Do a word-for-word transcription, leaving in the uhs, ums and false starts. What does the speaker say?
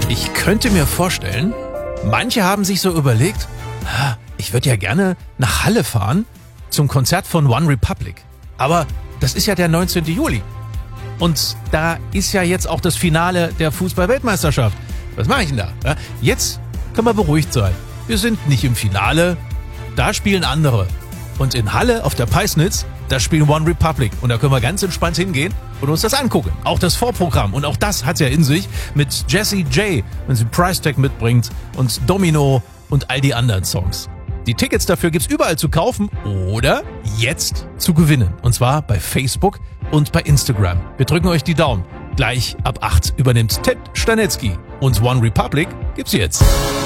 Ich könnte mir vorstellen, manche haben sich so überlegt, ich würde ja gerne nach Halle fahren zum Konzert von One Republic. Aber das ist ja der neunzehnten Juli. Und da ist ja jetzt auch das Finale der Fußball-Weltmeisterschaft. Was mache ich denn da? Jetzt können wir beruhigt sein. Wir sind nicht im Finale, da spielen andere. Und in Halle auf der Peisnitz, da spielen One Republic. Und da können wir ganz entspannt hingehen und uns das angucken. Auch das Vorprogramm. Und auch das hat ja in sich mit Jessie J, wenn sie Price Tag mitbringt, und Domino und all die anderen Songs. Die Tickets dafür gibt's überall zu kaufen oder jetzt zu gewinnen. Und zwar bei Facebook und bei Instagram. Wir drücken euch die Daumen. Gleich ab acht übernimmt Ted Stanetzky. Und One Republic gibt's jetzt.